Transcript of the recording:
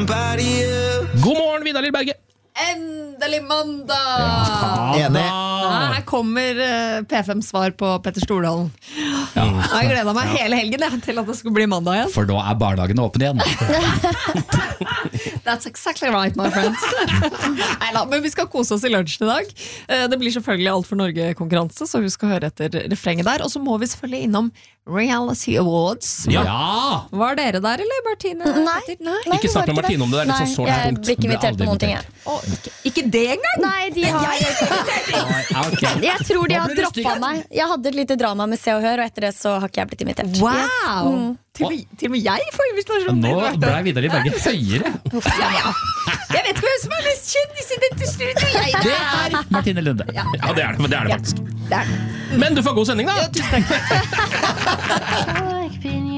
somebody else. God morgen, Vidar Lillberget. Endelig mandag! Enig. Her kommer P5 svar på Petter Stordalen. Jeg gledet meg hele helgen til at det skulle bli mandag igjen. For nå barnehagene åpne igjen. That's exactly right, my friend. Neida, men vi skal kose oss i lunsjen i dag. Det blir selvfølgelig Alt for Norge-konkurranse, så husk å høre etter refrenget der. Og så må vi selvfølgelig innom Reality Awards. Ja! Var dere der, eller Martine? Nei. Ikke snakk med Martine om det, det litt så sårt jeg punkt. blir ikke invitert på noen ting. Ikke det engang? Nei, de har Jeg tror de har droppet meg. Jeg hadde et lite drama med Se og Hør, og etter det så har ikke jeg blitt invitert. Wow! Til og med jeg får invitasjon. Nå ble Vidar Lillberget høyere. Jeg vet ikke hvem som er mest kjendis i dette studio. Det Martine Lunde. Ja, det er det faktisk. Det er det. Men du får god sending da. Ja, tusen takk.